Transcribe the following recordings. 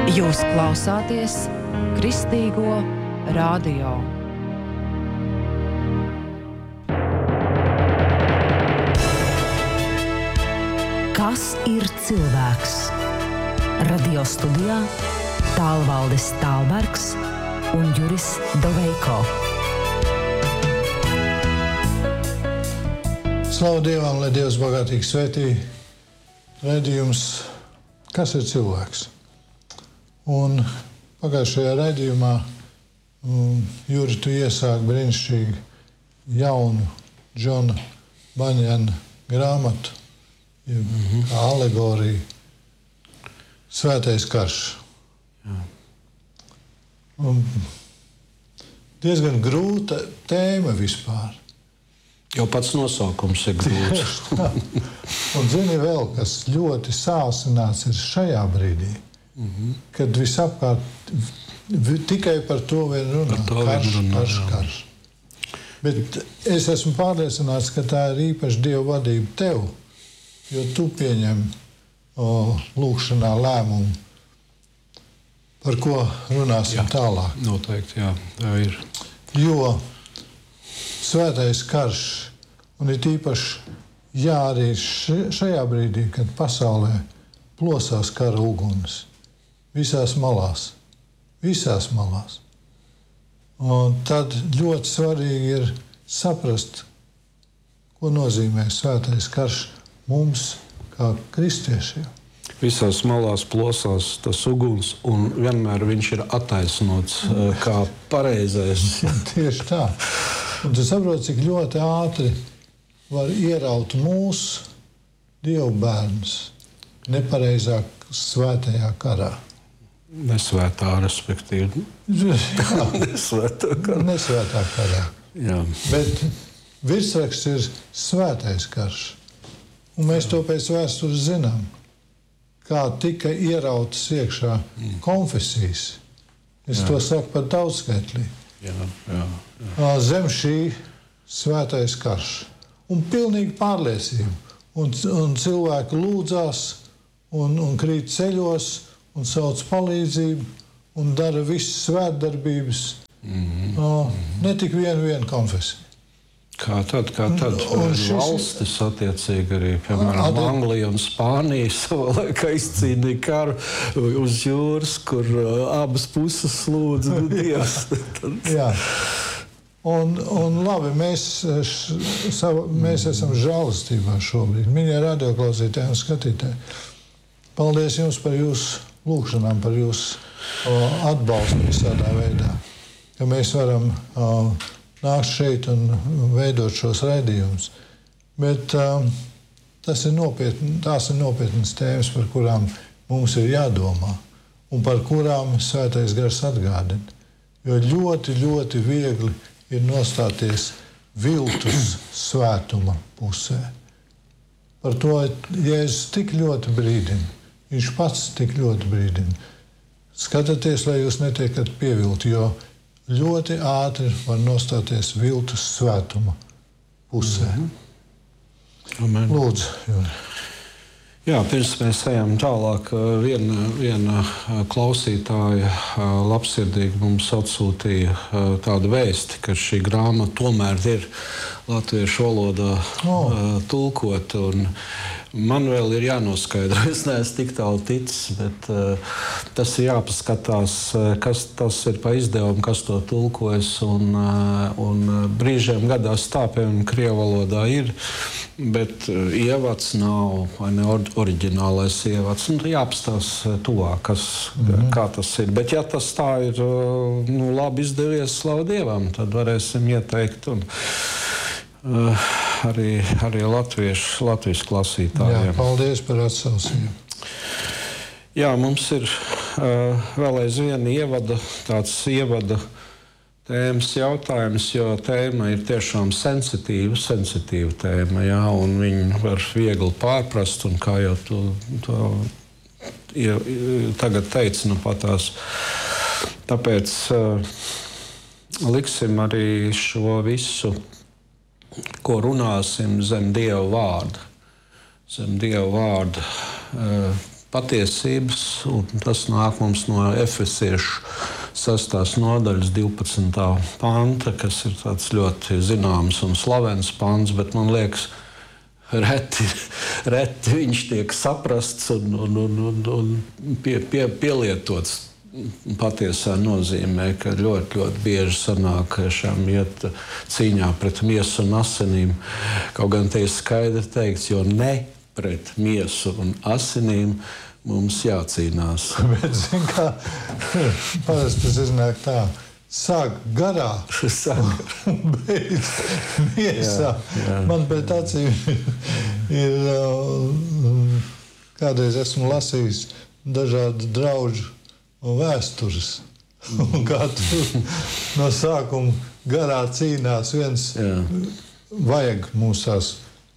Jūs klausāties Kristīgo radio. Kas ir cilvēks? Radio studijā Tālvaldis Tālbergs un Juris Doveiko. Slavu Dievam, lai Dievs bagātīgi svētī raidījums Kas ir cilvēks? Un pagājušajā raidījumā Juri, tu iesāki brīnišķīgi jaunu Džona Baņana grāmatu, kā alegorija Svētais karš. Un diezgan grūta tēma vispār. Jau pats nosaukums ir grūts. Un zini vēl, kas ļoti sāsināts ir šajā brīdī, kad visapkārt tikai par to vien runā. Karš. Bet es esmu pārliecināts, ka tā ir īpaši Dieva vadība tev, jo tu pieņem lūgšanā lēmumu, par ko runāsim tālāk. Noteikti, jā, tā ir. Jo Svētais karš, un ir īpaši arī šajā brīdī, kad pasaulē plosās kara uguns, visās malās. Un tad ļoti svarīgi ir saprast, ko nozīmē Svētais karš mums, kā kristiešiem. Visās malās plosās tas uguns, un vienmēr viņš ir attaisnots kā pareizais. Tieši tā. Un tu saproti, cik ļoti ātri var ieraut mūsu Dievu bērnus nepareizāk svētajā karā. Nesvētā, respektīvi. Nesvētā karā. Jā. Bet virsraksts ir Svētais karš. Un mēs to pēc vēstures zinām, kā tika ierautas iekšā konfesijas. Es to saku par daudzskaitlī. Jā. Zem šī Svētais karš. Un pilnīgi pārliecība. Un cilvēki lūdzās un krīt ceļos un sauc palīdzību un dara visas svētdarbības. Ne tik viena konfesija. Kā tad? Valstis attiecīgi arī, piemēram, Anglija un Spānija savā laikā izcīnīja karu uz jūras, kur abas puses lūdza Dievs. Jā. Un labi, mēs esam žēlastībā šobrīd. Mīļie radioklausītāji un skatītāji, paldies jums par jūsu lūgšanām, par jūsu atbalstu visādā veidā, ka mēs varam nākt šeit un veidot šos raidījumus. Bet tās ir nopietnas tēmas, par kurām mums ir jādomā un par kurām Svētais gars atgādina. Jo ļoti, ļoti viegli ir nostāties viltus svētuma pusē. Par to Jēzus tik ļoti brīdina. Viņš pats tik ļoti brīdina. Skatieties, lai jūs netiekat pievilti, jo ļoti ātri var nostāties viltus svētuma pusē. Amen. Lūdzu, Juri. Jā, pirms mēs ejam tālāk, viena klausītāja labsirdīgi mums atsūtīja tādu vēsti, ka šī grāmata tomēr ir latviešu valodā tulkot. Un man vēl ir jānoskaidro, es neesmu tik tālu ticis, bet tas ir jāpaskatās, kas tas ir pa izdevumu, kas to tulkojas. Un brīžiem gadās tā, piemēram, krievu valodā ir, bet ievads nav, vai ne oriģinālais ievads. Jāpastās tuvāk, kā tas ir. Bet ja tas tā ir labi izdevies, slavu Dievam, tad varēsim ieteikt un arī latviešu klausītājiem. Jā, paldies par atsaucību. Jā, mums ir vēl aizvien tāds ievada tēmas jautājums, jo tēma ir tiešām sensitīva tēma, jā, un viņu var viegli pārprast, un kā jau to tagad teicu, patās. Tāpēc liksim arī šo visu, ko runāsim zem Dieva vārda. patiesības, un tas nāk mums no Efesiešu 6. nodaļas 12. panta, kas ir tāds ļoti zināms un slavens pants, bet man liekas, reti viņš tiek saprasts un pielietots patiesā nozīmē, ka ļoti bieži sanāk šām iet cīņā pret miesu un asinīm. Kaut gan te ir skaidri teikts, jo ne pret miesu un asinīm mums jācīnās. Bet, zin kā, parasti tas iznāk tā. Sāk garā un beidz miesā. Man pēc acīm ir, kādreiz esmu lasījis dažādu draužu vēstures. Un kā tur no sākuma garā cīnās viens, vajag mūsās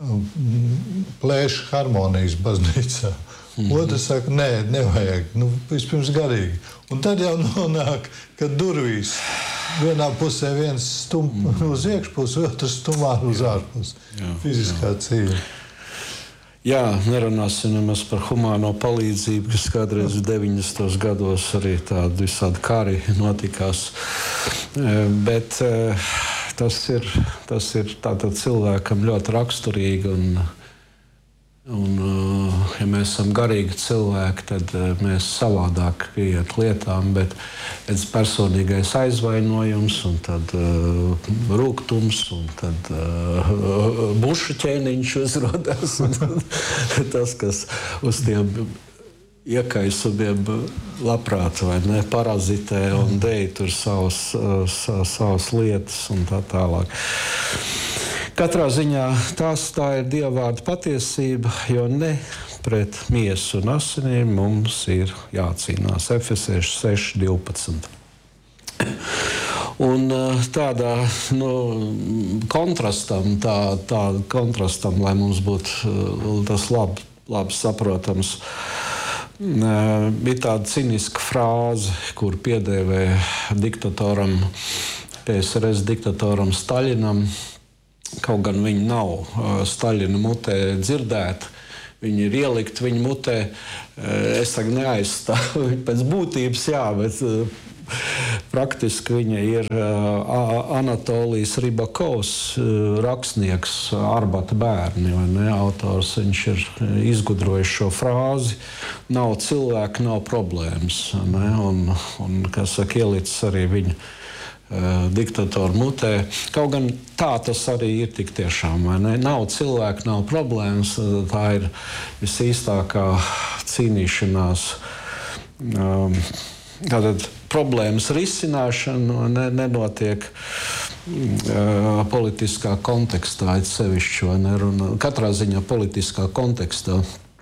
plēšu harmonijas baznīcā. Otrs saka, nē, nevajag, vispirms garīgi. Un tad jau nonāk, ka durvīs vienā pusē viens uz iekšpusi, otrs stumā uz ārpusi. Fiziskā cīņa. Jā, nerunāsim nemaz par humāno palīdzību, kas kādreiz 90. gados arī tādi visādi kari notikās. Bet tas ir tātad cilvēkam ļoti raksturīgi un ja mēs esam garīgi cilvēki, tad mēs savādāk pieiet lietām, bet pēc personīgais aizvainojums un tad rūgtums un tad mušu ķēniņš uzrodās. Tas, kas uz tiem iekaisumiem labprāt vai ne parazitē un dēj tur savas lietas un tā tālāk. Katrā ziņā tā ir Dieva vārda patiesība, jo ne pret miesu un asinīm mums ir jācīnās. Efesiešu 6.12. Un tādā kontrastam, lai mums būtu tas labi saprotams, bija tāda ciniska frāze, kur piedēvē diktatoram, PSRS diktatoram Staļinam. Kaut gan viņi nav Staļina mutē dzirdēti, viņi ir ielikti viņa mutē. Es tagad neaizstāvu pēc būtības, jā, bet praktiski viņa ir Anatolijas Ribakovs, rakstnieks Arbata bērni, vai ne, autors. Viņš ir izgudrojis šo frāzi: nav cilvēka, nav problēmas, ne? Un kas saka, ielicis arī viņa diktatoru mutē. Kaut gan tā tas arī ir tik tiešām, vai ne? Nav cilvēku, nav problēmas. Tā ir visīstākā cīnīšanās. Tātad problēmas risināšana nenotiek politiskā kontekstā, sevišķi, vai ne? Katrā ziņā politiskā kontekstā,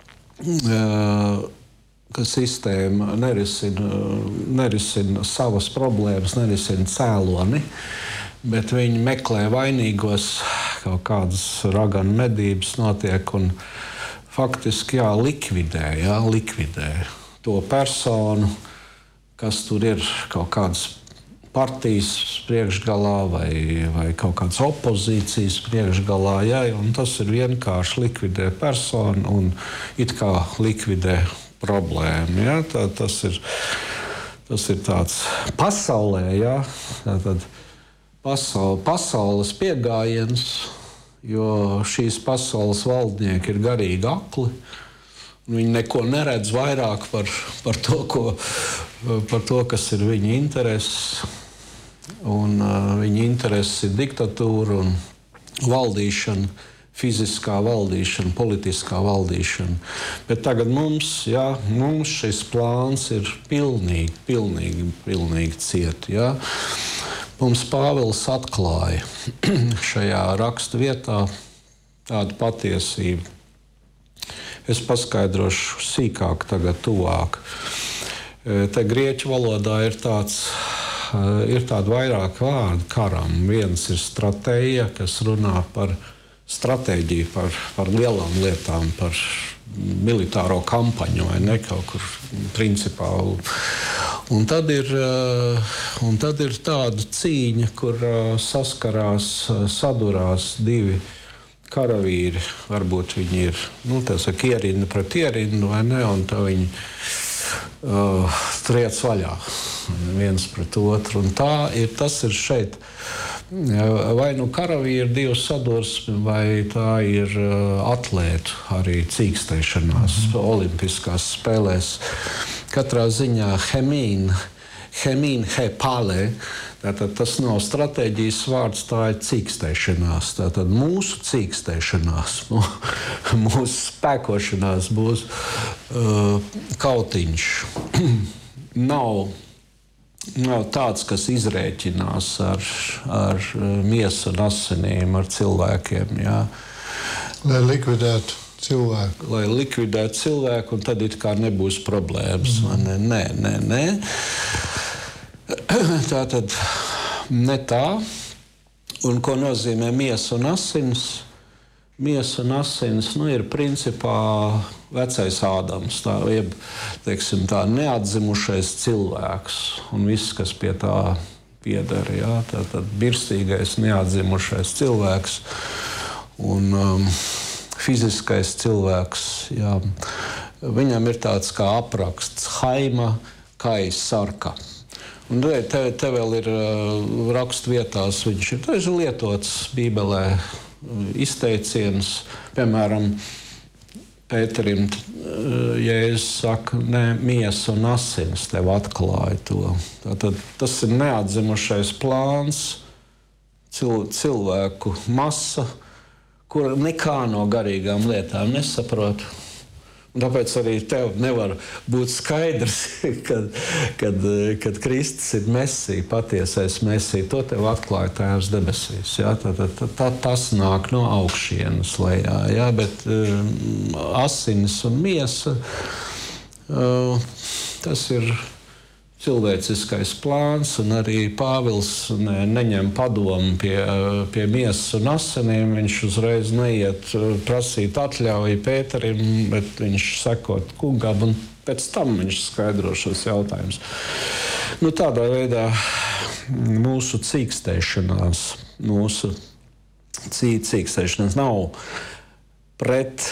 ka sistēma nerisina savas problēmas, nerisina cēloni, bet viņi meklē vainīgos, kaut kādas raganu medības notiek un faktiski likvidē to personu, kas tur ir kaut kādas partijas priekšgalā vai kaut kādas opozīcijas priekšgalā, un tas ir vienkārši likvidē personu un it kā likvidē problēma. Ja? Tas ir tāds pasaulē, ja? Tātad pasaules pieejams, jo šīs pasaules valdnieki ir garīgi akli. Viņi neko neredz vairāk par to, kas ir viņa intereses. Un viņa intereses ir diktatūra un valdīšana. Fiziskā valdīšana, politiskā valdīšana. Bet tagad mums šis plāns ir pilnīgi ciet. Ja? Mums Pāvils atklāja šajā rakstu vietā tādu patiesību. Es paskaidrošu sīkāk, tagad tuvāk. Te grieķu valodā ir tādi vairāk vārdi karam. Viens ir stratēja, kas runā par stratēģiju, par lielām lietām, par militāro kampaņu vai ne, kaut kur principāli. Un tad ir tāda cīņa, kur sadurās divi karavīri, varbūt viņi ir ierinda pret ierindu, vai ne, un tā viņi triec vaļā viens pret otru. Un tas ir šeit. Vai nu karavīri divu sadursmi, vai tā ir atlētu arī cīkstēšanās olimpiskās spēlēs. Katrā ziņā hemīn hepale, tātad tas nav stratēģijas vārds, tā ir cīkstēšanās. Tātad mūsu cīkstēšanās, mūsu spēkošanās būs kautiņš. Nav tāds, kas izrēķinās ar miesu un asinīm, ar cilvēkiem. Jā. Lai likvidētu cilvēku. Lai likvidētu cilvēku, un tad it kā nebūs problēmas. Nē. Tā tad ne tā. Un ko nozīmē miesa un asins? Miesa un asins ir principā vecais Ādams, tā neatzimušais cilvēks un viss, kas pie tā pieder. Jā, tātad birstīgais, neatzimušais cilvēks un fiziskais cilvēks. Jā. Viņam ir tāds kā apraksts Haima Kai Sarka. Un te vēl ir rakstvietās, viņš ir lietots Bībelē izteiciens, piemēram, Pēterim Jēzus saka, ne, miesa un asins tev atklāja to. Tātad tas ir neatzimušais plāns, cilvēku masa, kur nekā no garīgām lietām nesaprot. Un tāpēc arī tev nevar būt skaidrs, kad Kristus ir Mesija, patiesais Mesija. To tev atklāja Tēvs debesīs. Jā? Tas nāk no augšienes lejā. Jā? Bet asinis un miesa, tas ir cilvēciskais plāns, un arī Pāvils neņem padomu pie miesas un asinīm. Viņš uzreiz neiet prasīt atļauju Pēterim, bet viņš sekot kungam, un pēc tam viņš skaidro šos jautājumus. Tādā veidā mūsu cīkstēšanās, nav pret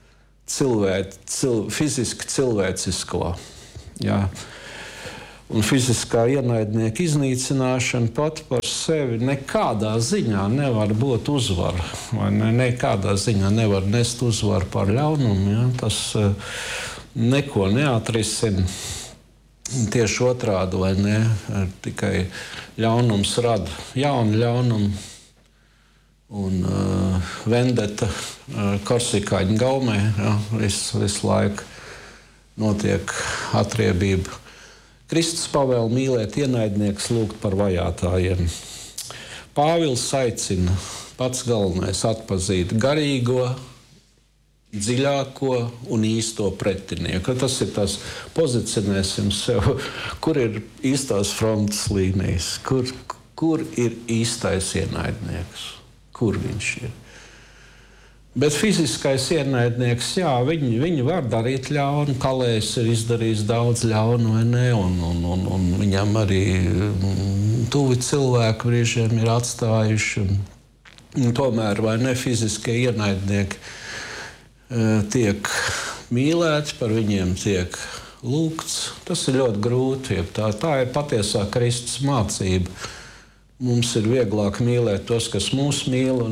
fiziski cilvēcisko. Jā. Un fiziskā ienaidnieka iznīcināšana pati par sevi nekādā ziņā nevar būt uzvara. Nekādā ziņā nevar nest uzvaru pār ļaunumu. Ja? Tas neko neatrisina. Tieši otrādi, vai ne? Tikai ļaunums rada jaunu ļaunumu. Un vendeta korsikāņu gaumē, ja? Visu laiku notiek atriebība. Kristus pavēl mīlēt ienaidniekus, lūgt par vajātājiem. Pāvils aicina pats galvenais atpazīt garīgo, dziļāko un īsto pretinieku. Tas ir tas, pozicionēsim sev, kur ir īstās frontes līnijas, kur ir īstais ienaidnieks, kur viņš ir. Bet fiziskais ienaidnieks, jā, viņi var darīt ļaunu. Kalējs ir izdarījis daudz ļaunu, vai ne? Un viņam arī tuvi cilvēki brīžiem ir atstājuši. Un tomēr, vai ne, fiziskie ienaidnieki tiek mīlēti, par viņiem tiek lūgts. Tas ir ļoti grūti. Tā ir patiesā Kristus mācība. Mums ir vieglāk mīlēt tos, kas mūs mīl,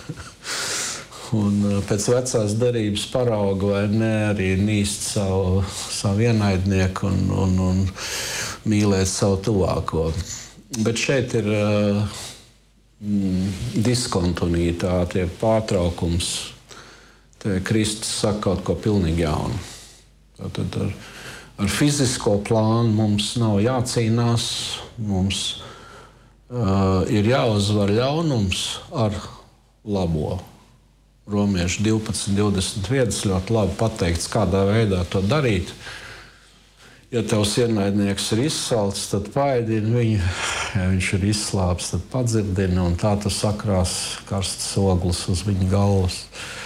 un pēc vecās derības parauga, vai ne, arī nīst savu ienaidnieku un mīlēt savu tuvāko. Bet šeit ir diskontinuitāte, pārtraukums. Te Kristus saka kaut ko pilnīgi jaunu. Tātad ar fizisko plānu mums nav jācīnās, mums ir jāuzvar ļaunums ar labo. Romiešu 12.21 ļoti labi pateikts, kādā veidā to darīt. Ja tavs ienaidnieks ir izsalcis, tad paēdini viņu. Ja viņš ir izslāpis, tad padzirdini, un tā tu sakrās karstas ogles uz viņa galvas.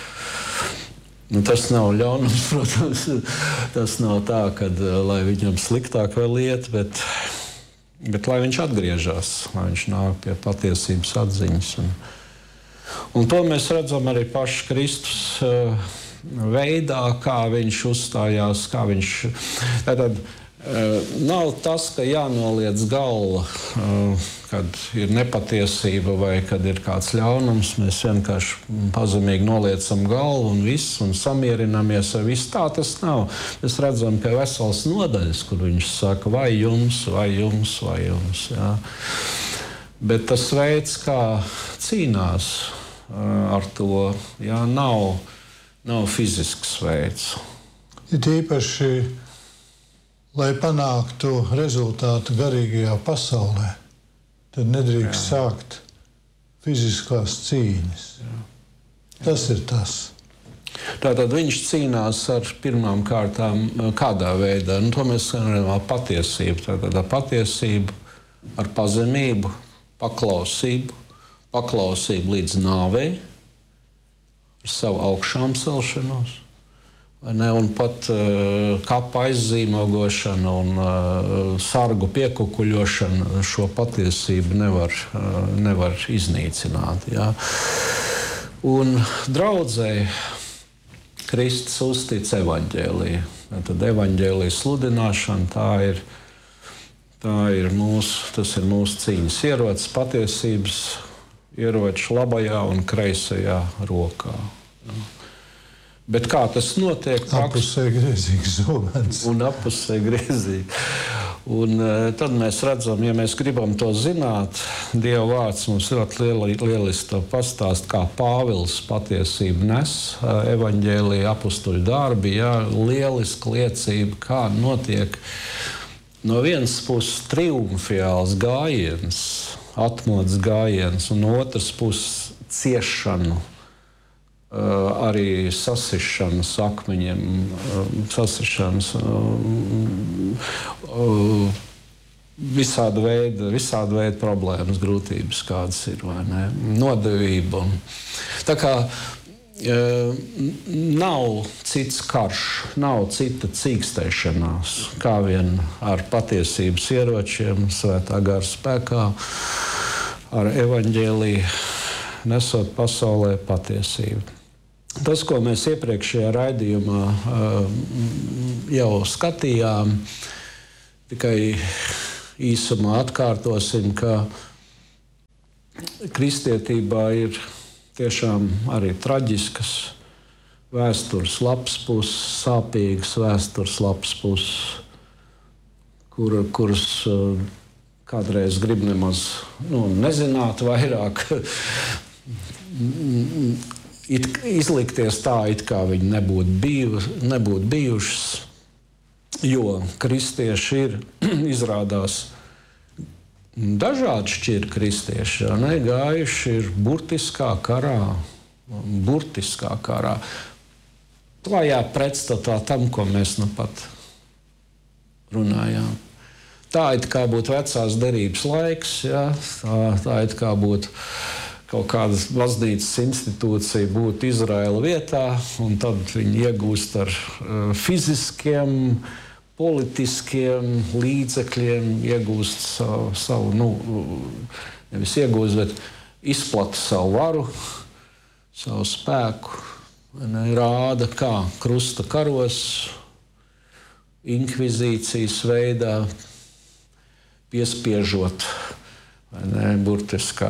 Tas nav ļaunums, protams. Tas nav tā, lai viņam sliktāk vēl iet, bet lai viņš atgriežas, lai viņš nāk pie patiesības atziņas. Un to mēs redzam arī paši Kristus veidā, kā viņš uzstājās, kā viņš... Tātad nav tas, ka jānoliec galva, kad ir nepatiesība vai kad ir kāds ļaunums. Mēs vienkārši pazemīgi noliecam galvu un viss, un samierinamies ar visu. Tā tas nav. Mēs redzam, ka vesels nodaļas, kur viņš saka, vai jums, vai jums, vai jums. Jā. Bet tas veids, kā cīnās ar to, jā, nav fizisks veids. Ir īpaši, lai panāktu rezultātu garīgajā pasaulē, tad nedrīkst sākt fiziskās cīņas. Jā. Tas ir tas. Tātad viņš cīnās ar pirmām kārtām kādā veidā. To mēs redzam ar patiesību. Tātad ar patiesību, ar pazemību, paklausību līdz nāvei, ar savu augšām celšanos, un pat kapa aizzīmogošana un sargu piekukuļošana šo patiesību nevar iznīcināt. Jā. Un draudzei Kristus uztic evaņģēliju. Tad evaņģēlijas sludināšana, tas ir mūsu cīņas ierocis, patiesības ieroči labajā un kreisajā rokā. Ja. Bet kā tas notiek? Apusē griezīgs zobens. Un apusē griezīgs. Un tad mēs redzam, ja mēs gribam to zināt, Dieva vārds mums ļoti lieliski to pastāst, kā Pāvils patiesību nes, evaņģēlija apustuļu darbi, jā, lieliska liecība, kā notiek no vienas puses triumfiāls gājiens, atmodas gājiens, un no otras puses ciešanu, arī sasišanas akmeņiem, sasišanas visāda veida problēmas, grūtības kādas ir, vai ne? Nodevība. Tā kā nav cits karš, nav cita cīkstēšanās, kā vien ar patiesības ieročiem, svētā gara spēkā, ar evaņģēliju, nesot pasaulē patiesību. Tas, ko mēs iepriekšējā raidījumā jau skatījām, tikai īsumā atkārtosim, ka kristietībā ir tiešām arī traģiskas vēstures lapas puses, sāpīgas vēstures lapas puses, kuras kādreiz grib nemaz nezināt vairāk, izlikties tā, it kā viņi nebūtu bijušas, jo kristieši ir, izrādās, dažādi šķir kristieši, gājuši ir burtiskā karā. Klajā pretstatā tam, ko mēs nu pat runājām. Tā it kā būtu vecās derības laiks, ja? tā it kā būtu kaut kādas baznīcas institūcija būtu Izraēla vietā, un tad viņi iegūst ar fiziskiem, politiskiem līdzekļiem, iegūst savu nevis iegūst, bet izplata savu varu, savu spēku, rāda kā krusta karos, inkvizīcijas veidā, piespiežot, burtiski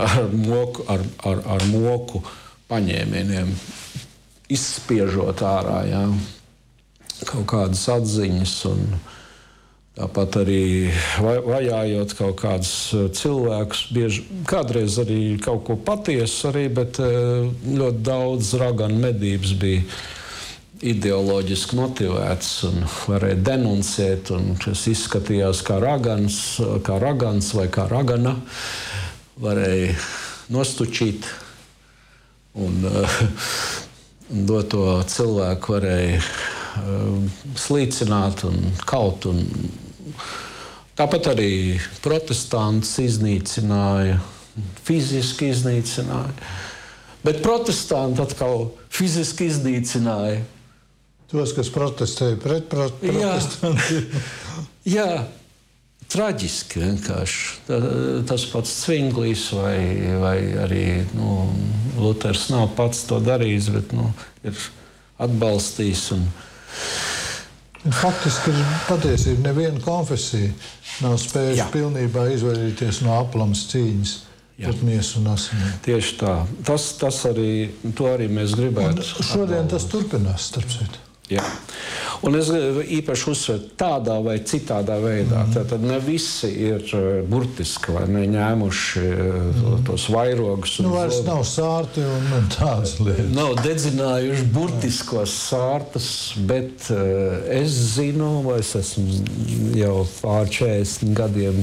ar moku paņēmieniem, izspiežot ārā, jā, kaut kādas atziņas, un tāpat arī vajājot kaut kādus cilvēkus, kādreiz arī kaut ko patiesu, bet ļoti daudz raganu medības bija ideoloģiski motivēts un varēja denunciēt, un tas izskatījās kā ragans vai kā ragana, varēja nostučīt un doto cilvēku varēja slīcināt un kaut. Un tāpat arī protestantus iznīcināja, fiziski iznīcināja, bet protestanti atkal fiziski iznīcināja tos, kas protestēja pret protestantiem. Jā, traģiski vienkārši. Tas pats Cvinglis vai arī Luters nav pats to darījis, bet ir atbalstījis. Faktiski ir patiesība, neviena konfesija nav spējusi pilnībā izvairīties no aplamas cīņas pret miesu un asinīm. Tieši tā. Tas arī, to arī mēs gribētu. Un šodien tas turpinās, starp citu. Jā. Un es īpaši uzsveru tādā vai citādā veidā. Tātad ne visi ir burtiski vai neņēmuši tos vairogus. Vairs nav sārti un tādas lietas. Nav dedzinājuši burtiskos sārtus, bet es zinu, vai es esmu jau pār 40 gadiem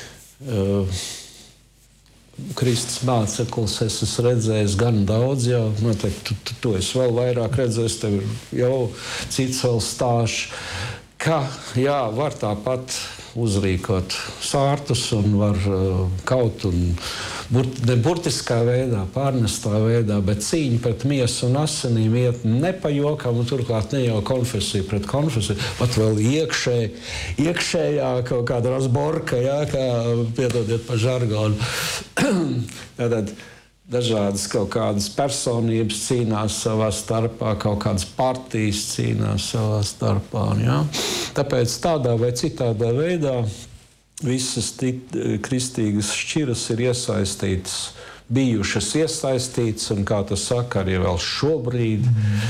Kristus māceklis, es esmu redzējis gan daudz, jau noteikti to es vēl vairāk redzēju, tev jau cits vēl stāšu, ka var tāpat uzrīkot sārtus un var kaut un ne burtiskā veidā, pārnestā veidā, bet cīņa pret miesu un asinīm iet ne pa jokam, un turklāt ne jau konfesija pret konfesiju, pat vēl iekšējā kaut kāda razborka, kā piedodiet pa žargonu. Tātad dažādas kaut kādas personības cīnās savā starpā, kaut kādas partijas cīnās savā starpā. Ja? Tāpēc tādā vai citādā veidā visas kristīgas šķiras ir bijušas iesaistītas, un kā tas saka, arī vēl šobrīd.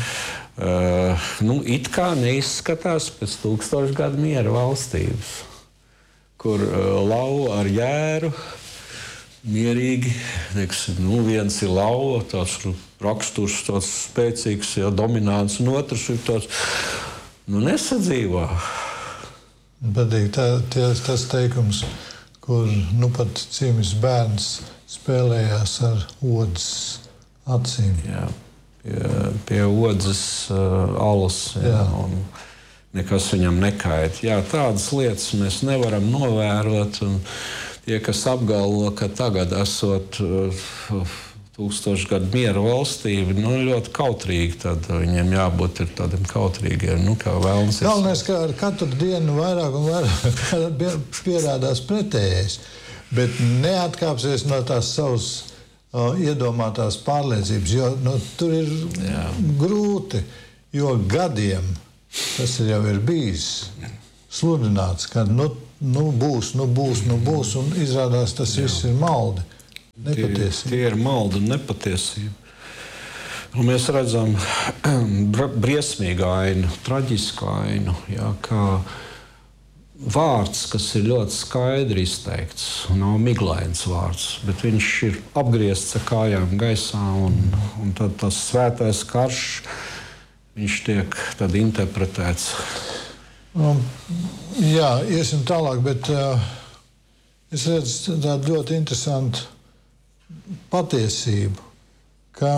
It kā neizskatās pēc 1000 gadu miera valstības, kur lauva ar jēru mierīgi, viens ir lauva, tāds raksturs, tāds spēcīgs, dominants, un otrs ir tāds, nesadzīvā. Patīk tas teikums, kur pat cīmis bērns spēlējās ar odzes acīm. Jā, pie odzes alus, un nekas viņam nekaita. Jā, tādas lietas mēs nevaram novērot, un tie, kas apgalvo, ka tagad esot 1000 gadu miera valstība, ļoti kautrīgi, tad viņiem jābūt tādiem kautrīgiem, kā vēlams. Galvenais, ka ar katru dienu vairāk un vairāk pierādās pretējais, bet neatkāpsies no tās savas iedomātās pārliecības, jo tur ir grūti, jo gadiem tas jau ir bijis sludināts, ka būs, un izrādās tas viss ir maldi. Tie ir maldi un nepatiesība. Un mēs redzam briesmīgu ainu, traģisku ainu, kā vārds, kas ir ļoti skaidri izteikts, nav miglains vārds, bet viņš ir apgriezts ar kājām gaisā, un tad tas svētais karš, viņš tiek tad interpretēts. Iesim tālāk, bet es redzu tādu ļoti interesantu patiesību, ka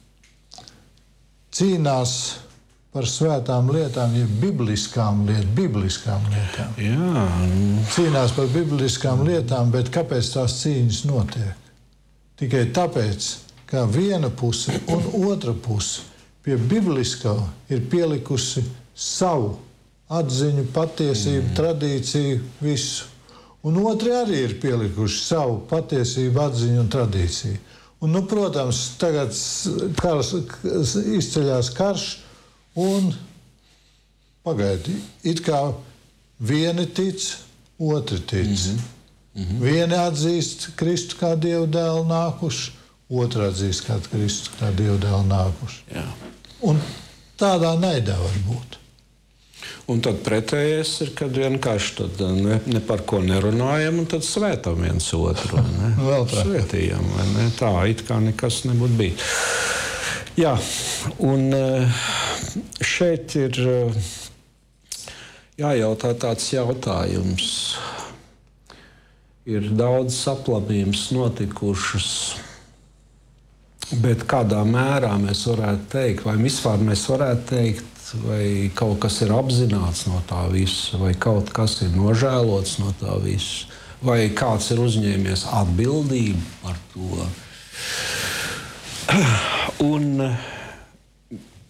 cīnās par svētām lietām, ja bibliskām lietām. Jā. Cīnās par bibliskām lietām, bet kāpēc tās cīņas notiek? Tikai tāpēc, ka viena puse un otra puse pie bibliskā ir pielikusi savu atziņu, patiesību, tradīciju, visu. Un otri arī ir pielikuši savu patiesību, atziņu un tradīciju. Un, protams, tagad izceļās karš un pagaidi. It kā vieni tic, otri tic. Vieni atzīst Kristu kā Dieva dēlu nākuši, otri atzīst kā Kristu kā Dieva dēlu nākuši. Jā. Un tādā naidā var būt. Un tad pretējais ir, kad vienkārši ne par ko nerunājam, un tad svētam viens otru. Vēl tā. Svētījam, vai ne? Tā, it kā nekas nebūtu bijis. Jā, un šeit ir jājautā tāds jautājums. Ir daudz aplamības notikušas, bet kādā mērā mēs varētu teikt, vai vispār mēs varētu teikt, vai kaut kas ir apzināts no tā visa, vai kaut kas ir nožēlots no tā visa, vai kāds ir uzņēmies atbildību par to. Un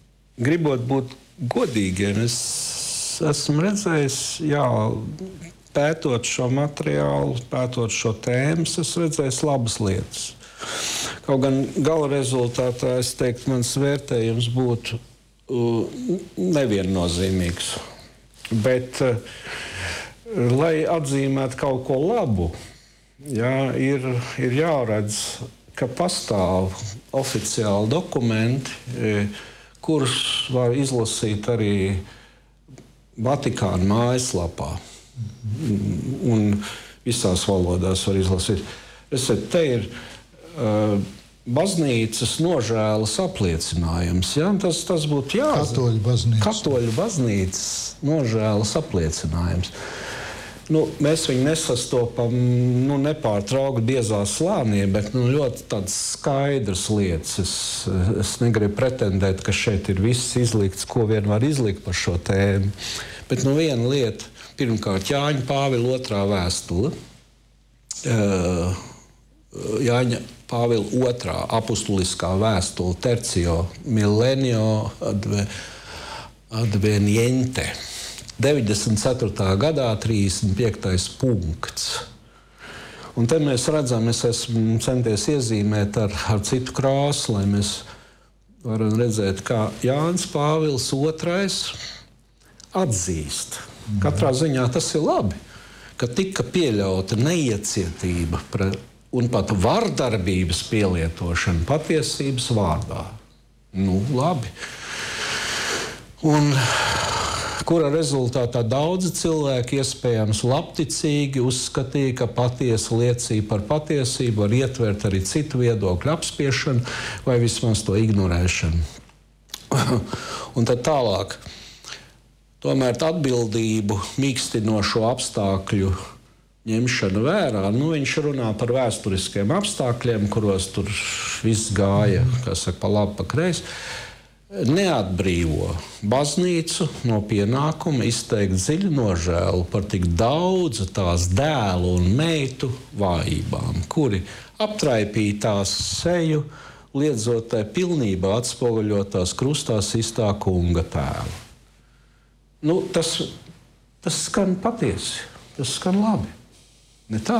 gribot būt godīgiem, es esmu redzējis, pētot šo materiālu, pētot šo tēmu, es redzēju labas lietas. Kaut gan gala rezultātā, es teiktu, mans vērtējums būtu neviennozīmīgs. Bet, lai atzīmētu kaut ko labu, ir jāredz, ka pastāv oficiāli dokumenti, kurus var izlasīt arī Vatikāna mājaslapā. Un visās valodās var izlasīt. Te ir baznīcas nožēlas apliecinājums. Ja? Tas būtu jāzina. Katoļu baznīcas nožēlas apliecinājums. Mēs viņu nesastopam nepārtraukti biezā slānī, bet ļoti tādas skaidras lietas. Es negribu pretendēt, ka šeit ir viss izlikts, ko vien var izlikt par šo tēmu. Bet viena lieta, pirmkārt, Jāņa Pāvila 2. vēstule. Jāņa Pāvila 2. apustuliskā vēstule Tercio Millenio Adveniente. 94. gadā 35. punkts. Un te mēs redzam, es esmu centies iezīmēt ar citu krāsu, lai mēs varam redzēt, kā Jānis Pāvils 2. atzīst. Katrā ziņā tas ir labi, ka tika pieļauta neiecietība un pat vardarbības pielietošana patiesības vārdā. Labi. Un kura rezultātā daudzi cilvēki iespējams labticīgi uzskatīja, ka patiesa liecība par patiesību var ietvert arī citu viedokļu apspiešanu vai vismaz to ignorēšanu. Un tad tālāk. Tomēr atbildību mīkstinošo apstākļu ņemšanu vērā, viņš runā par vēsturiskiem apstākļiem, kuros tur viss gāja, pa labi, pa kreisi, neatbrīvo baznīcu no pienākuma izteikt dziļu nožēlu par tik daudzu tās dēlu un meitu vājībām, kuri aptraipīja tās seju, liedzot tai pilnībā atspoguļot tās krustā sistā kunga tēlu. Tas skan patiesi, tas skan labi. Ne tā?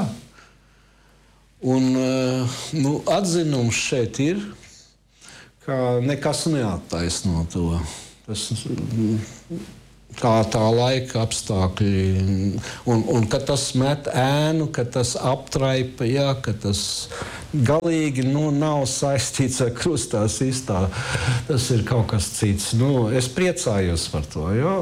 Un atzinums šeit ir, ka nekas neattaisno to. Tā laika apstākļi, un ka tas met ēnu, ka tas aptraipa, ka tas galīgi nav saistīts ar krustā sistā. Tas ir kaut kas cits. Es priecājos par to, jo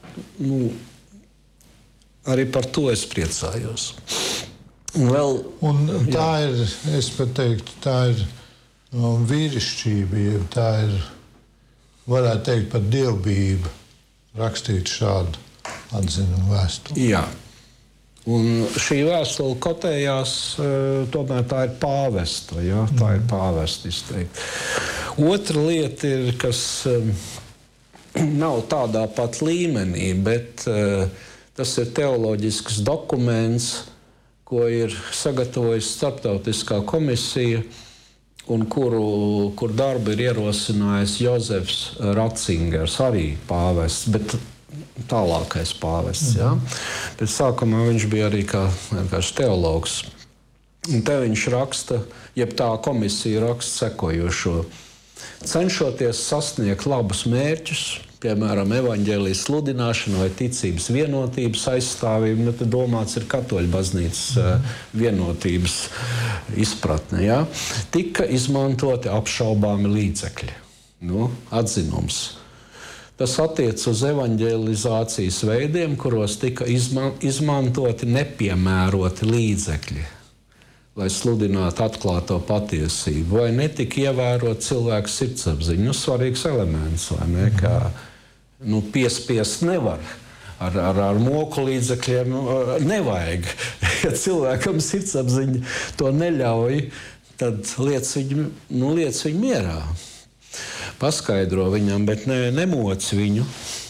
arī par to es priecājos. Un tā ir, es pat teiktu, tā ir vīrišķība, tā ir, varētu teikt, par dievbijību rakstīt šādu atzinumu vēstuli. Jā. Un šī vēstule kotējās, tomēr tā ir pāvesta, tā ir pāvesta izteikti. Otra lieta ir, kas nav tādā pat līmenī, bet tas ir teoloģisks dokuments, ko ir sagatavojusi starptautiskā komisija, un kur darbu ir ierosinājis Jozefs Ratzingers, arī pāvests, bet tālākais pāvests. Bet sākumā viņš bija arī kā teologs. Un te viņš raksta, jeb tā komisija raksta sekojošo. Cenšoties sasniegt labus mērķus, piemēram, evaņģēlijas sludināšanu vai ticības vienotības aizstāvību, tad domāts ir katoļu baznīcas vienotības izpratne. Tika izmantoti apšaubāmi līdzekļi. Atzinums. Tas attiec uz evaņģēlizācijas veidiem, kuros tika izmantoti nepiemēroti līdzekļi, lai sludinātu atklāto patiesību, vai netika ievērot cilvēku sirdsapziņu. Svarīgs elements, vai ne? Kā piespiest nevar. Ar moku līdzekļiem nevajag. Ja cilvēkam sirdsapziņa to neļauj, tad liec viņu mierā. Paskaidro viņam, bet nemoc viņu.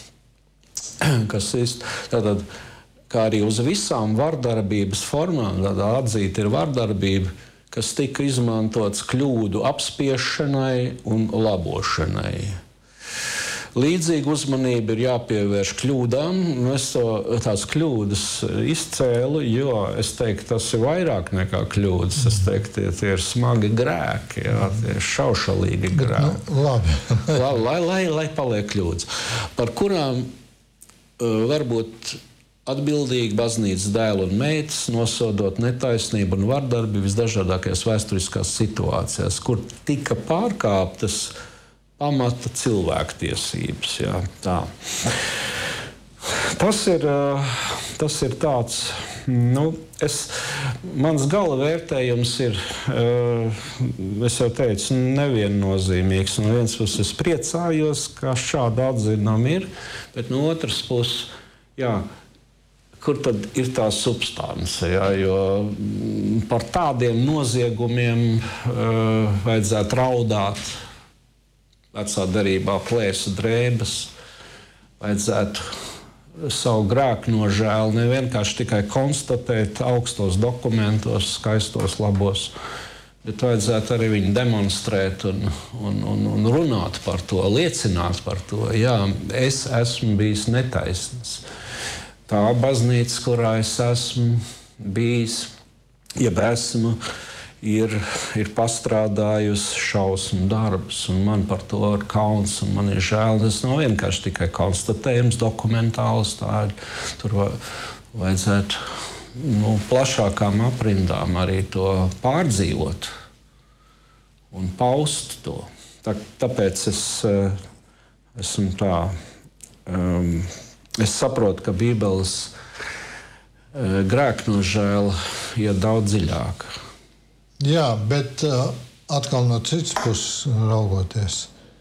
Tātad, kā arī uz visām vardarbības formām, tādā atzīt ir vardarbība, kas tika izmantots kļūdu apspiešanai un labošanai. Līdzīga uzmanība ir jāpievērš kļūdām. Es tās kļūdas izcēlu, jo es teiktu, tas ir vairāk nekā kļūdas. Es teiktu, tie ir smagi grēki, jā, tie ir šaušalīgi grēki. Labi. lai paliek kļūdas, par kurām varbūt atbildīgi baznīcas dēli un meitas, nosodot netaisnību un vardarbību visdažādākajās vēsturiskās situācijās, kur tika pārkāptas pamata cilvēktiesības. Jā, tā. Tas ir tāds, mans gala vērtējums ir, es jau teicu, neviennozīmīgs. No vienas puses es priecājos, ka šāda atzinuma ir, bet no otras puses, jā, kur tad ir tā substance? Jā, jo par tādiem noziegumiem vajadzētu raudāt. Vecā derībā plēsa drēbes, vajadzētu savu grēku nožēlu ne vienkārši tikai konstatēt augstos dokumentos, skaistos, labos, bet vajadzētu arī viņu demonstrēt un runāt par to, liecināt par to. Jā, es esmu bijis netaisns. Tā baznīca, kurā es esmu bijis, jeb esmu, ir pastrādājusi šausmu darbus, un man par to ir kauns, un man ir žēl. Tas nav vienkārši tikai konstatējums dokumentāls, tur vajadzētu plašākām aprindām arī to pārdzīvot un paust to. Tāpēc es esmu tā, es saprotu, ka Bībeles grēknožēla iet daudz dziļāk. Jā, bet atkal no citas puses raugoties,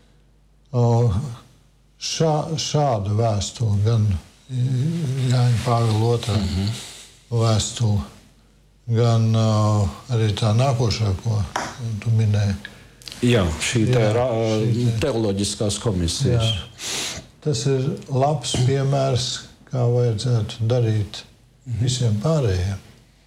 šādu vēstuli, gan Jāņa Pāvila II vēstuli, gan arī tā nākošā, ko tu minēji. Jā, šī teoloģiskās komisijas. Jā, tas ir labs piemērs, kā vajadzētu darīt visiem pārējiem.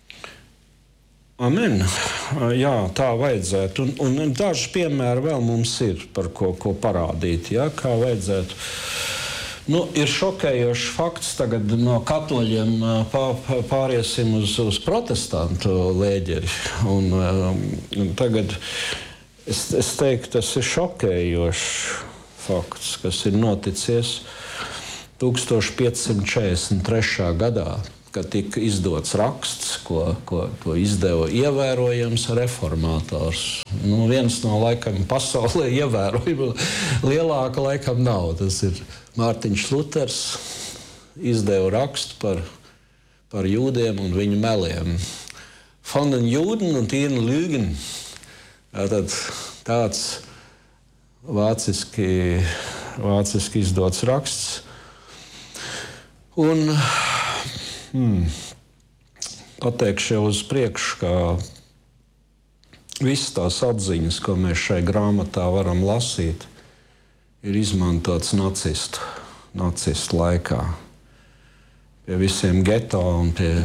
Amen. Jā, tā vajadzētu. Un daži piemēri vēl mums ir, par ko parādīt, jā, kā vajadzētu. Ir šokējošs fakts, tagad no katoļiem pāriesim uz protestantu lēģeri. Un tagad es teiktu, tas ir šokējošs fakts, kas ir noticies 1543. gadā. Kad tika izdots raksts, ko izdeva ievērojams reformātors. Viens no laikam pasaulē ievērojama, lielāka laikam nav. Tas ir Mārtiņš Luters, izdeva rakstu par jūdiem un viņu meliem. Von den Juden und ihren Lügen. Tāds vāciski izdots raksts. Un pateikšu jau uz priekšu, ka visas tās atziņas, ko mēs šai grāmatā varam lasīt, ir izmantots nacistu laikā. Pie visiem geto un pie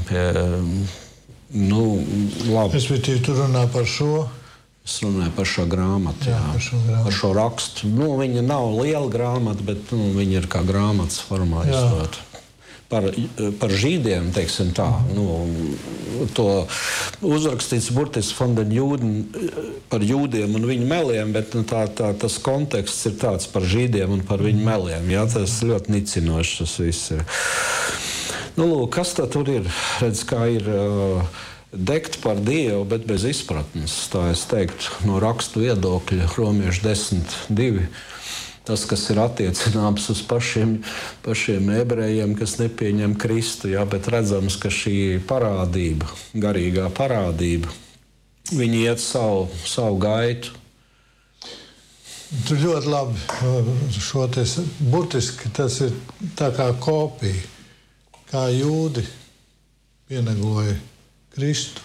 labi. Respektīvi, tu runā par šo? Es runāju par šo grāmatu, jā. Par šo rakstu. Viņa nav liela grāmata, bet viņa ir kā grāmatas formā izdota. Par žīdiem, teiksim tā, to uzrakstīts burtiski von den Juden par jūdiem un viņu meliem, bet tas konteksts ir tāds par žīdiem un par viņu meliem. Jā, tas ļoti nicinošs tas viss ir. Kas tā tur ir? Redz, kā ir degt par Dievu, bet bez izpratnes. Tā es teiktu, no rakstu viedokļa, Romiešu 10:2. Tas, kas ir attiecināms uz pašiem ebrejiem, kas nepieņem Kristu, jā, bet redzams, ka šī parādība, garīgā parādība, viņi iet savu gaitu. Tu ļoti labi šo burtiski tas ir tā kā kopija, kā jūdi pienegoja Kristu,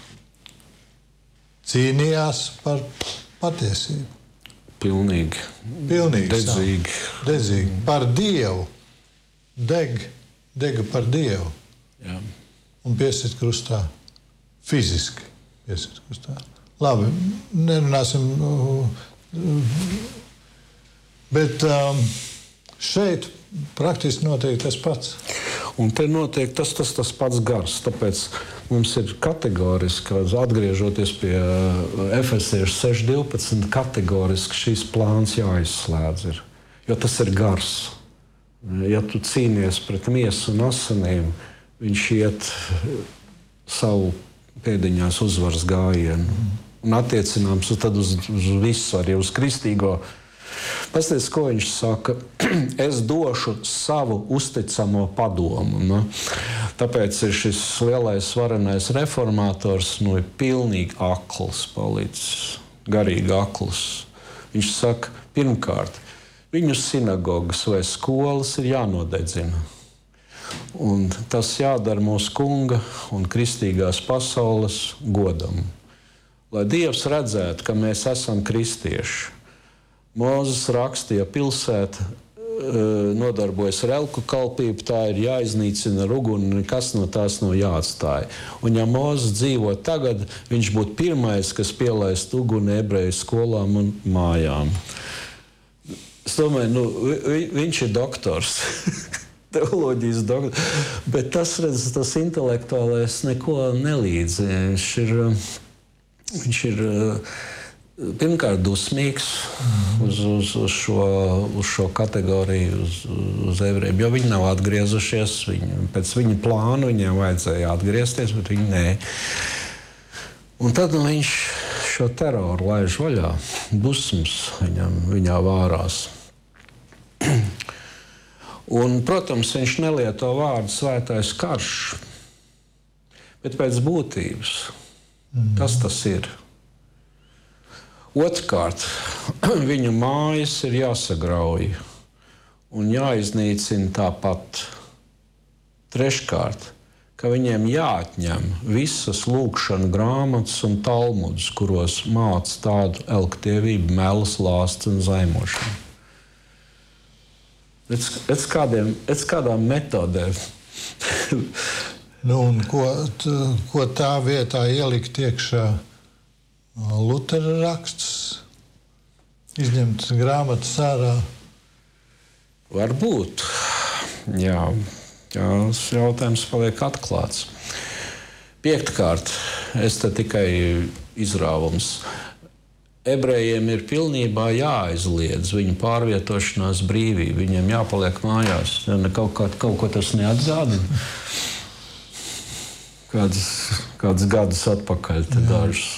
cīnījās par patiesību. Pilnīgi. Dedzīgi. Par Dievu. Dega par Dievu. Jā. Un piesit krustā. Fiziski piesit krustā. Labi, nerunāsim. Bet šeit praktiski notiek tas pats. Un te notiek tas pats gars. Tāpēc mums ir kategoriski, atgriežoties pie Efesiešu 6.12, kategoriski šīs plāns jāizslēdz ir. Jo tas ir gars. Ja tu cīnies pret miesu un asinīm, viņš iet savu pēdiņās uzvaras gājienu. Un attiecināms tad uz visu, arī uz kristīgo. Pasties, ko viņš saka, es došu savu uzticamo padomu. Nu? Tāpēc ir šis lielais varenais reformators, ir pilnīgi akls palicis, garīgi akls. Viņš saka, pirmkārt, viņu sinagogas vai skolas ir jānodedzina. Un tas jādara mūsu kunga un kristīgās pasaules godam. Lai Dievs redzētu, ka mēs esam kristieši. Mūzes rakstīja, pilsēta nodarbojas ar elku kalpību, tā ir jāiznīcina ar uguni, nekas no tās nav jāatstāja. Un ja Mūzes dzīvo tagad, viņš būtu pirmais, kas pielaist uguni ebreju skolām un mājām. Es domāju, viņš ir doktors, teoloģijas doktors, bet tas intelektuālais neko nelīdz. Viņš ir pirmkārt dusmīgs uz šo kategoriju, uz evrejiem, jo viņi nav atgriezušies. Pēc viņa plāna viņiem vajadzēja atgriezties, bet viņi nē. Un tad viņš šo teroru laiž vaļā. Dusmas viņā vārās. Un, protams, viņš nelieto vārdu svētais karš, bet pēc būtības tas ir. Otrkārt, viņu mājas ir jāsagrauj un jāiznīcina tāpat. Treškārt, ka viņiem jāatņem visas lūgšanu grāmatas un talmudus, kuros māca tādu elktievību, melas, lāsts un zaimošanu. Pēc kādām metodēm. Un ko tā vietā ielikt iekšā? Lutera raksts, izņemt grāmatas ārā? Varbūt. Jā, tas jautājums paliek atklāts. Piektkārt, es te tikai izrāvums. Ebrejiem ir pilnībā jāaizliedz viņu pārvietošanās brīvība. Viņiem jāpaliek mājās. Ja kaut ko tas neatzādina. Kāds gadus atpakaļ te dažus.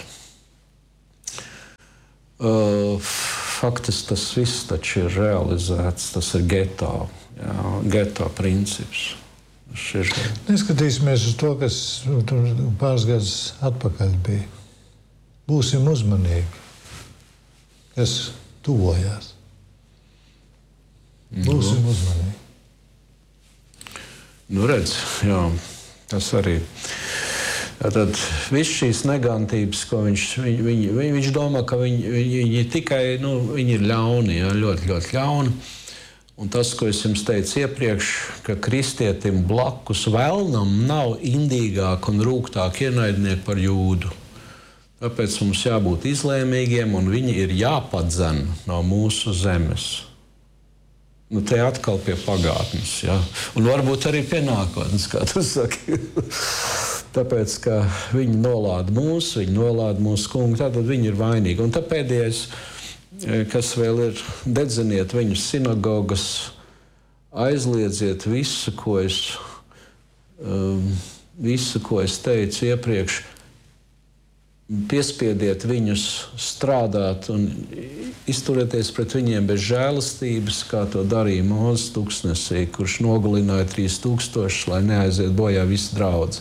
Faktiski tas viss taču ir realizēts. Tas ir geto princips. Neskatīsimies uz to, kas tur pāris gadus atpakaļ bija. Būsim uzmanīgi, kas tuvojās. Būsim uzmanīgi. Redz, jā, tas arī. Tad viss šīs negantības, ko viņš domā, ka viņi tikai, viņi ir ļauni, jā, ļoti, ļoti ļauni. Un tas, ko es jums teicu iepriekš, ka kristietim blakus vēlnam nav indīgāk un rūgtāk ienaidnieki par jūdu. Tāpēc mums jābūt izlēmīgiem un viņi ir jāpadzen no mūsu zemes. Te atkal pie pagātnes, jā. Un varbūt arī pie nākotnes, kā tu saki. Tāpēc, ka viņi nolāda mūsu kungu, tātad viņi ir vainīgi. Un tā pēdējais, kas vēl ir, dedziniet viņu sinagogas, aizliedziet visu, ko es teicu iepriekš, piespiediet viņus strādāt un izturēties pret viņiem bez žēlastības, kā to darīja Mūzes tuksnesī, kurš nogalināja 3000, lai neaiziet bojā visu draudzi.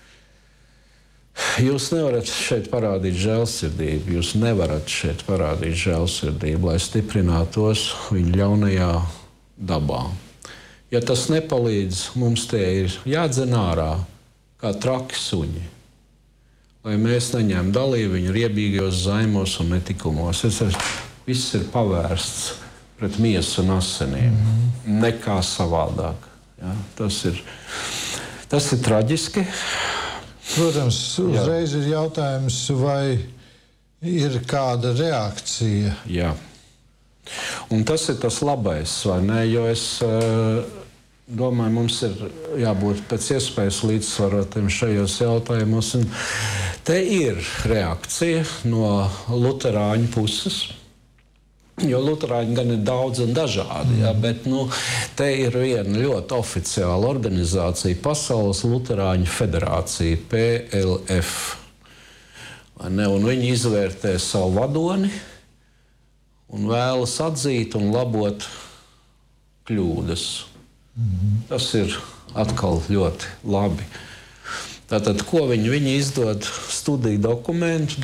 Jūs nevarat šeit parādīt žēlsirdību. Jūs nevarat šeit parādīt žēlsirdību, lai stiprinātu tos viņu ļaunajā dabā. Ja tas nepalīdz, mums te ir jādzen ārā kā traki suņi, lai mēs neņem dalību viņu riebīgajos zaimos un netikumos. Viss ir pavērsts pret miesu un asinīm. Nekā savādāk. Ja? Tas ir traģiski. Protams, uzreiz ir jautājums, vai ir kāda reakcija. Jā. Un tas ir tas labais, vai ne? Jo es domāju, mums ir jābūt pēc iespējas līdzsvarotiem šajos jautājumos. Un te ir reakcija no luterāņu puses. Jo luterāņi gan ir daudz un dažādi, ja, bet te ir viena ļoti oficiāla organizācija, Pasaules Luterāņu federācija, PLF. Un viņi izvērtē savu vadoni un vēlas atzīt un labot kļūdas. Tas ir atkal ļoti labi. Tātad, ko viņi izdod studiju dokumentu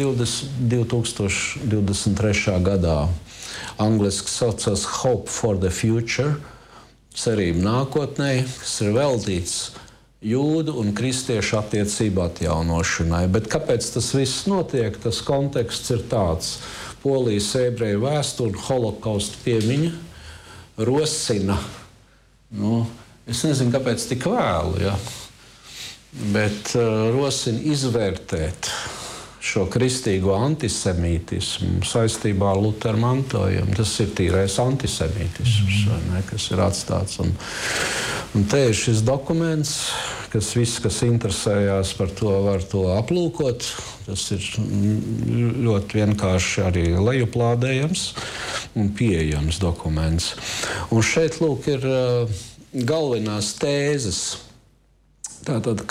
2023. gadā. Angliski saucas Hope for the Future, cerība nākotnē, kas ir veltīts jūdu un kristiešu attiecību atjaunošanai. Bet kāpēc tas viss notiek? Tas konteksts ir tāds. Polijas ebreju vēsture, holokausta piemiņa rosina. Es nezinu, kāpēc tik vēlu, ja? Bet rosina izvērtēt šo kristīgo antisemītismu saistībā ar Lutheru mantojumu. Tas ir tīrais antisemītisms, kas ir atstāts. Un te ir šis dokuments, kas viss, kas interesējās par to, var to aplūkot. Tas ir ļoti vienkārši arī lejuplādējams un pieejams dokuments. Un šeit, lūk, ir galvenās tēzes. Tātad,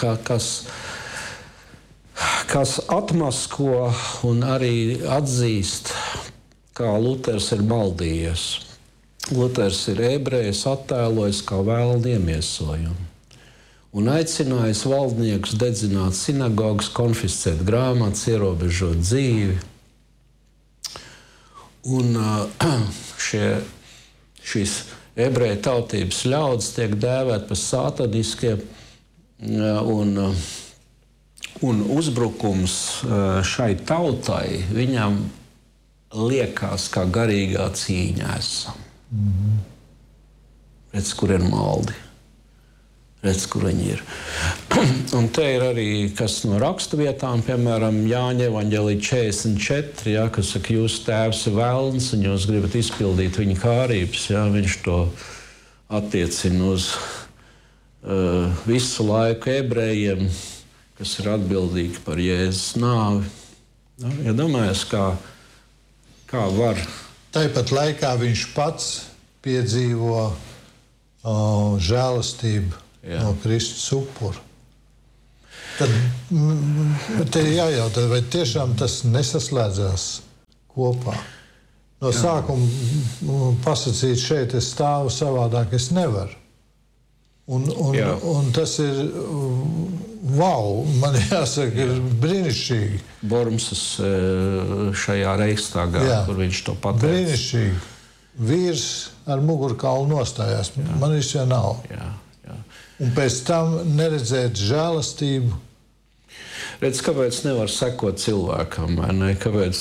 kas atmasko un arī atzīst, kā Luters ir maldījies. Luters ir ebrejus attēlojis kā vēlnu iemiesojumu un aicinājis valdniekus dedzināt sinagogas, konfiscēt grāmatas, ierobežot dzīvi. Un šīs ebreju tautības ļaudis tiek dēvēt par sātaniskiem un uzbrukums šai tautai viņam liekas kā garīgā cīņā esam. Redz, kur ir maldi. Redz, kur viņi ir. Un te ir arī kas no raksturvietām, piemēram, Jāņa evaņģēlija 44, ja, kas saka, jūsu tēvs ir velns un jūs gribat izpildīt viņa kārības. Ja, viņš to attiecina uz visu laiku ebrejiem, kas ir atbildīgi par Jēzus nāvi. Ja domājies, kā var. Tāpat laikā viņš pats piedzīvo žēlastību no Kristus upura. Tad te ir jājautā, vai tiešām tas nesaslēdzās kopā. No sākuma pasakīt, šeit es stāvu savādāk, es nevaru. Un tas ir, man jāsaka, ir brīnišķīgi. Bormsas šajā Reichstagā, kur viņš to pateica. Brīnišķīgi. Vīrs ar mugurkaulu nostājās. Man viņš jau nav. Jā. Un pēc tam neredzēt žēlastību. Redz, kāpēc nevar sekot cilvēkam, vai ne? Kāpēc,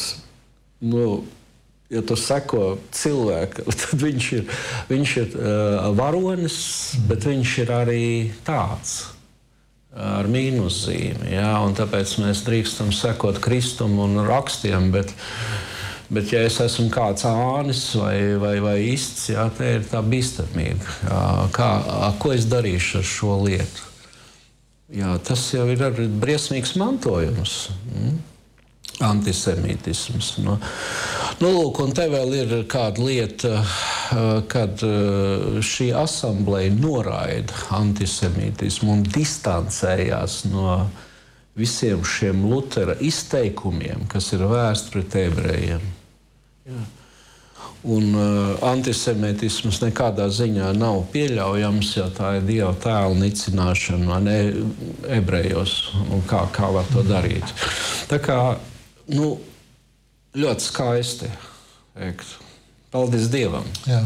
ja tu seko cilvēkam, tad viņš ir varonis, bet viņš ir arī tāds ar mīnuszīmi. Ja? Un tāpēc mēs drīkstam sekot Kristum un rakstiem, bet ja es esmu kāds ānis vai ists, ja, te ir tā bīstamība. Ko es darīšu ar šo lietu? Jā, tas jau ir arī briesmīgs mantojums. Antisemītisms. Lūk, un te vēl ir kāda lieta, kad šī asambleja noraida antisemītismu un distancējās no visiem šiem Lutera izteikumiem, kas ir vērsti pret ebrejiem. Jā. Un antisemītisms nekādā ziņā nav pieļaujams, ja tā ir Dieva tēla nicināšana ebrejos, un kā var to darīt. Tā kā ļoti skaisti teikt. Paldies Dievam. Jā.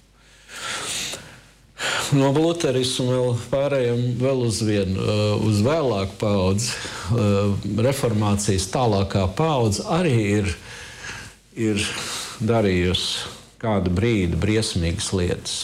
No luterismu vēl pārējām vēl uz vēlāku paudzi. Reformācijas tālākā paudze arī ir darījusi kādu brīdi briesmīgas lietas.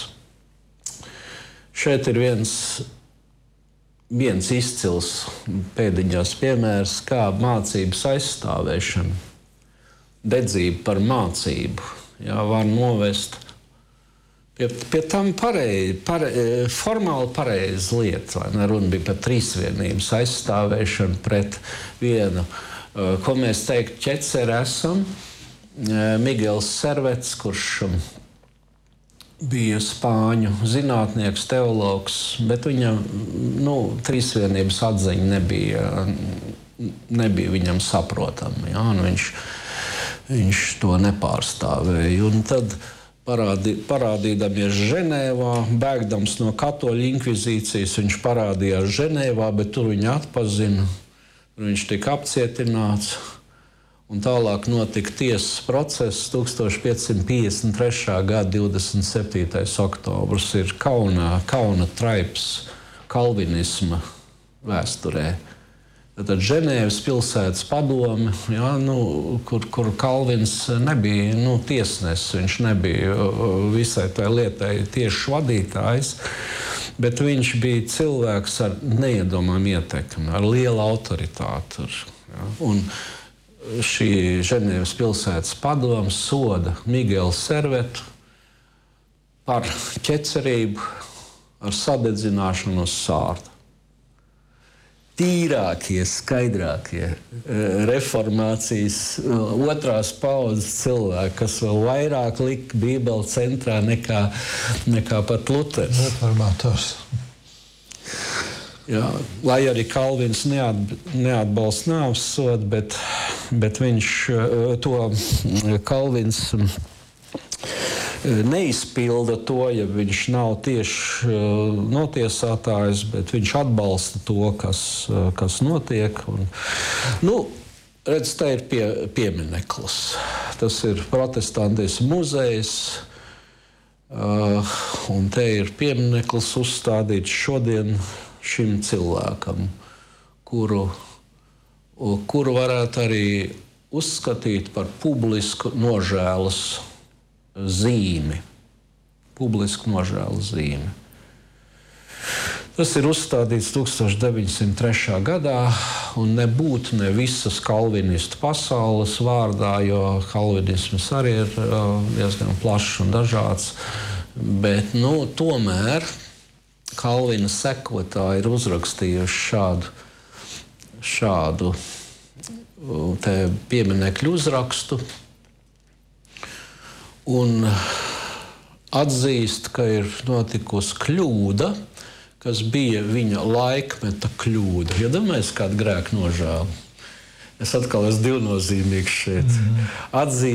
Šeit ir viens izcils pēdiņās piemērs, kā mācības aizstāvēšana, dedzība par mācību. jā, var novest pie tam formāli pareizi lieta. Runa bija par trīsvienības aizstāvēšanu pret vienu, ko mēs teiktu, ķeceri esam. Miguels Servets, kurš bija spāņu zinātnieks, teologs, bet viņam trīsvienības atziņa nebija viņam saprotama. Ja? Viņš to nepārstāvēja. Un tad parādīdamies Ženēvā, bēgdams no katoļu inkvizīcijas, viņš parādījās Ženēvā, bet tur viņu atpazina. Viņš tika apcietināts. Un tālāk notika tiesas process 1553. Gada 27. oktobrs. Ir kauna traips kalvinisma vēsturē. Tad Ženēvas pilsētas padome, ja, kur Kalvins nebija tiesnesis, viņš nebija visai tai lietai tieši vadītājs, bet viņš bija cilvēks ar neiedomājumu ietekmi, ar lielu autoritāti. Ja. Un šī Ženēvas pilsētas padome soda Miguelu Servetu par ķecerību ar sadedzināšanu uz sārta. Tīrākie, skaidrākie reformācijas otrās paudzes cilvēki, kas vēl vairāk lika Bībeli centrā nekā pat Luters. Reformators. Jā, lai arī Kalvins neatbalsta nāves sodu, bet viņš to Kalvins neizpilda to, ja viņš nav tieši notiesātājs, bet viņš atbalsta to, kas notiek. Un, redz, te ir piemineklis. Tas ir protestantismu muzejs, un te ir piemineklis uzstādīts šodien šim cilvēkam, kuru varētu arī uzskatīt par publisku nožēlas zīmi. Publisku nožēlas zīmi. Tas ir uzstādīts 1903. gadā, un nebūtu ne visas kalvinistu pasaules vārdā, jo kalvinisms arī ir diezgan plašs un dažāds, bet tomēr Kalvina sekotāji ir uzrakstījuši šādu te pieminekļu uzrakstu un atzīst, ka ir notikusi kļūda, kas bija viņa laikmeta kļūda. Ja domājies kādu grēku nožēlu? Es atkal esmu divnozīmīgs šeit. Atzīst